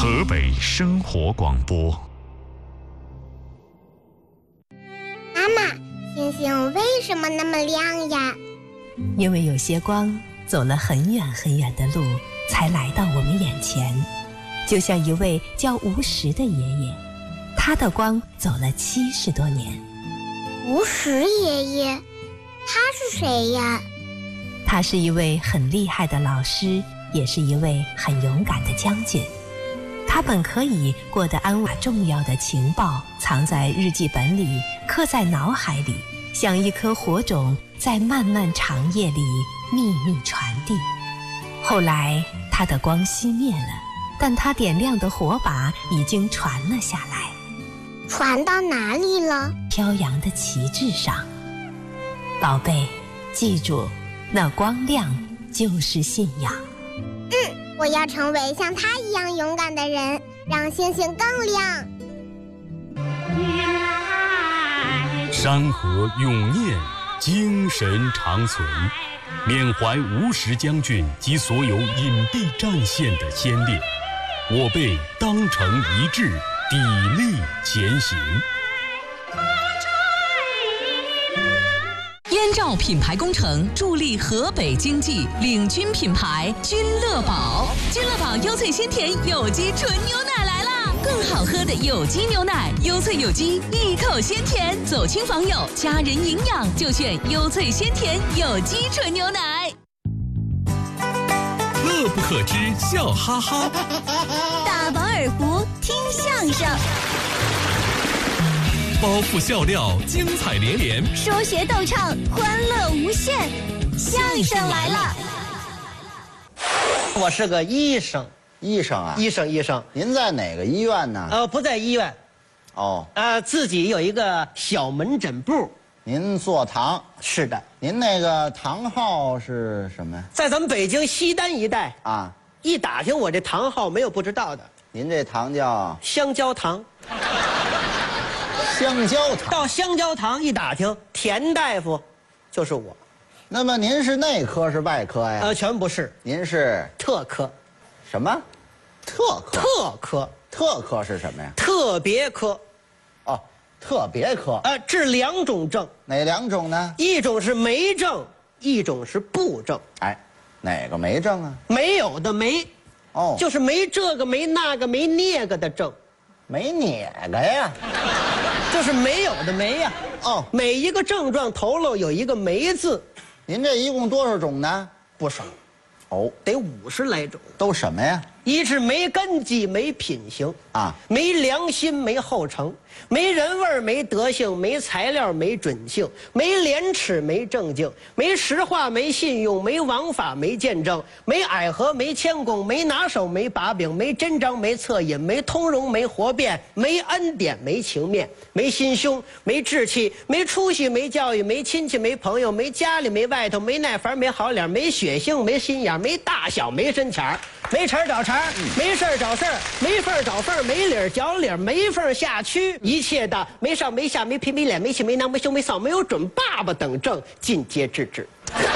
河北生活广播。 妈妈，星星为什么那么亮呀？ 因为有些光走了很远很远的路，才来到我们眼前。就像一位叫吴石的爷爷，他的光走了70多年。 吴石爷爷，他是谁呀？ 他是一位很厉害的老师，也是一位很勇敢的将军。他本可以过得安稳，重要的情报藏在日记本里，刻在脑海里，像一颗火种，在漫漫长夜里秘密传递。后来他的光熄灭了，但他点亮的火把已经传了下来。 传到哪里了？ 飘扬的旗帜上。宝贝，记住，那光亮就是信仰。 我要成为像他一样勇敢的人，让星星更亮。 山河永念，精神长存，缅怀吴石将军及所有隐蔽战线的先烈，我辈当成一致，砥砺前行。 燕赵品牌工程助力河北经济，领军品牌君乐宝。君乐宝优萃鲜甜有机纯牛奶来啦！更好喝的有机牛奶，优萃有机，一口鲜甜。走亲访友，家人营养就选优萃鲜甜有机纯牛奶。 乐不可支，笑哈哈。 大饱耳福，听相声。 包袱笑料，精彩连连； 说学逗唱，欢乐无限。相声来了！ 我是个医生。 医生啊？ 医生。 您在哪个医院呢？ 不在医院。 哦。 自己有一个小门诊部。 您做堂？ 是的。 您那个堂号是什么呀？ 在咱们北京西单一带啊， 一打听我这堂号，没有不知道的。 您这堂叫香蕉堂。 香蕉堂。 到香蕉堂一打听，田大夫就是我。 那么您是内科是外科呀？ 全不是。 您是特科。 什么？特科？ 特科。 特科是什么呀？ 特别科。 哦，特别科。 治2种症。 哪2种呢？ 一种是没症，一种是不症。 哎，哪个没症啊？ 没有的没。 哦， 就是没这个没那个没那个的症。 没哪个呀？ 就是没有的没呀。 哦， 每一个症状头喽有一个没字。 您这一共多少种呢？ 不少。 哦， 得50来种。 都什么呀？ 一是没根基没品行啊， 没良心没后程，没人味没德性，没材料没准性，没廉耻没正经，没实话没信用，没王法没见证，没矮和没谦恭，没拿手没把柄，没真章没恻隐，没通融没活变，没恩典没情面，没心胸没志气，没出息没教育，没亲戚没朋友，没家里没外头，没耐烦没好脸，没血性没心眼，没大小没深浅，没茬找茬，没事找事儿，没缝找缝，没理找理，没缝下区，一切的没上没下没皮没脸没气没囊没胸没臊没有准爸爸等症尽皆治之。